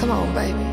Come on baby.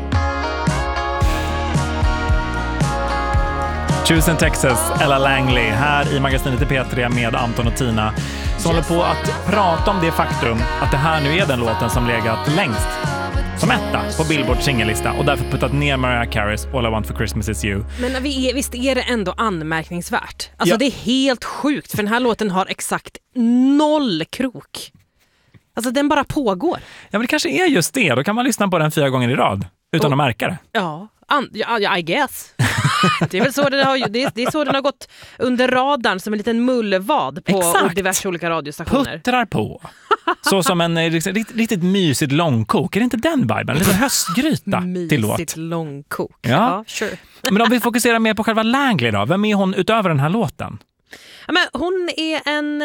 Houston, Texas, Ella Langley här i magasinet i P3 med Anton och Tina som håller på att prata om det faktum att det här nu är den låten som legat längst som etta på Billboards singellista och därför puttat ner Mariah Careys All I Want for Christmas Is You. Men visst är det ändå anmärkningsvärt? Alltså det är helt sjukt för den här låten har exakt 0 krok. Alltså den bara pågår. Ja, men det kanske är just det. Då kan man lyssna på den 4 gånger i rad utan att märka det. Ja, I guess. Det är väl så det är så den har gått under radarn som en liten mullvad på diverse olika radiostationer. Puttrar på. Så som en riktigt mysigt långkok. Är det inte den viben? Lite höstgryta till låt. Mysigt långkok. Ja, sure. Men om vi fokuserar mer på själva Langley då. Vem är hon utöver den här låten? Ja, men hon är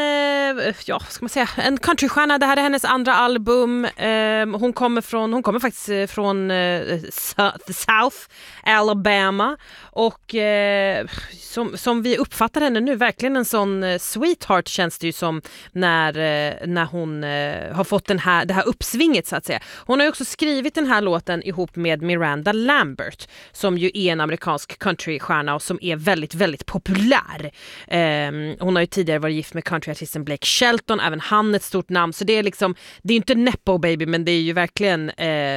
en countrystjärna. Det här är hennes andra album. Hon kommer faktiskt från South Alabama och som vi uppfattar henne nu, verkligen en sån sweetheart känns det ju som när hon har fått det här uppsvinget så att säga. Hon har ju också skrivit den här låten ihop med Miranda Lambert som ju är en amerikansk countrystjärna och som är väldigt, väldigt populär. Hon har ju tidigare varit gift med countryartisten Blake Shelton, även han ett stort namn, så det är liksom, det är inte Nepo baby, men det är ju verkligen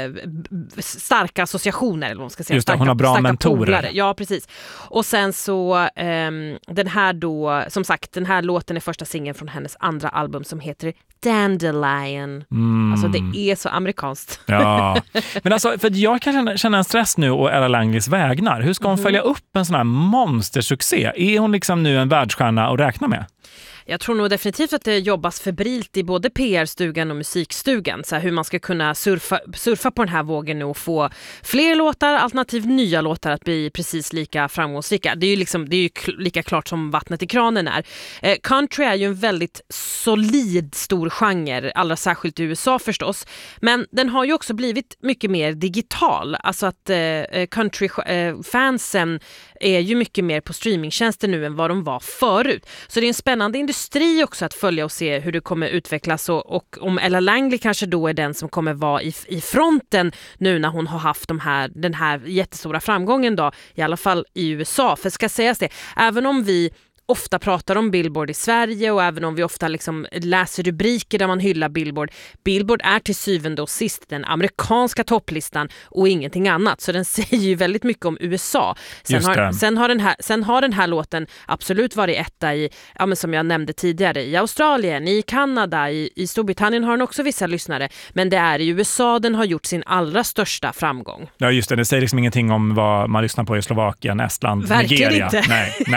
starka associationer eller vad man ska säga. Just det, hon har bra mentorer. Polare. Ja, precis. Och sen så den här då, som sagt, den här låten är första singeln från hennes andra album som heter Dandelion. Alltså det är så amerikanskt. Ja, men alltså för jag kan känna en stress nu och Ella Langleys vägnar. Hur ska hon följa upp en sån här monstersuccé? Är hon liksom nu en världsstjärna att räkna med? Jag tror nog definitivt att det jobbas febrilt i både PR-stugan och musikstugan. Så här, hur man ska kunna surfa på den här vågen nu och få fler låtar, alternativt nya låtar att bli precis lika framgångsrika. Det är ju lika klart som vattnet i kranen är. Country är ju en väldigt solid stor genre, allra särskilt i USA förstås. Men den har ju också blivit mycket mer digital. Alltså att countryfansen är ju mycket mer på streamingtjänster nu än vad de var förut. Så det är en spännande industri också att följa och se hur det kommer utvecklas och om Ella Langley kanske då är den som kommer vara i fronten nu när hon har haft den här jättestora framgången då, i alla fall i USA. För ska sägas det, även om vi ofta pratar om Billboard i Sverige och även om vi ofta liksom läser rubriker där man hyllar Billboard. Billboard är till syvende och sist den amerikanska topplistan och ingenting annat. Så den säger ju väldigt mycket om USA. Sen har den här låten absolut varit etta i, ja, men som jag nämnde tidigare, i Australien, i Kanada, i Storbritannien har den också vissa lyssnare. Men det är i USA den har gjort sin allra största framgång. Ja just det, det säger liksom ingenting om vad man lyssnar på i Slovakien, Estland, verkligen Nigeria. Inte.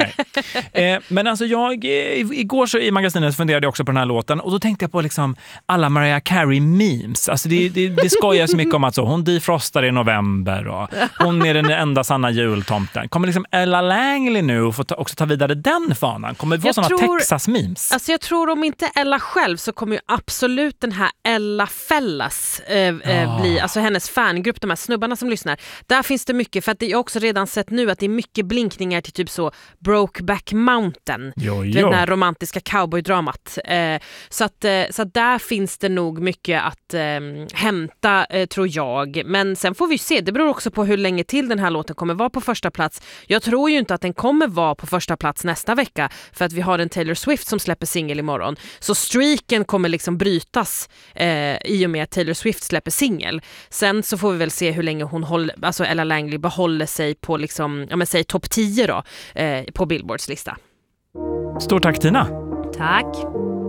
Nej. Men alltså igår så i magasinet funderade jag också på den här låten och då tänkte jag på liksom alla Mariah Carey memes. Alltså det skojar så mycket om att så, hon defrostar i november och hon är den enda sanna jultomten. Kommer liksom Ella Langley nu och också ta vidare den fanan? Kommer det vara sådana Texas-memes? Alltså jag tror om inte Ella själv så kommer ju absolut den här Ella Fellas bli, alltså hennes fangrupp, de här snubbarna som lyssnar. Där finns det mycket, för att jag också redan sett nu att det är mycket blinkningar till typ så Brokeback Mountain. Den här romantiska cowboydramat. Så att där finns det nog mycket att hämta, tror jag. Men sen får vi se. Det beror också på hur länge till den här låten kommer vara på första plats. Jag tror ju inte att den kommer vara på första plats nästa vecka för att vi har en Taylor Swift som släpper singel imorgon. Så streaken kommer liksom brytas i och med att Taylor Swift släpper singel. Sen så får vi väl se hur länge alltså Ella Langley behåller sig på liksom, ja men säg topp 10 då, på Billboards lista. Stort tack Tina. Tack.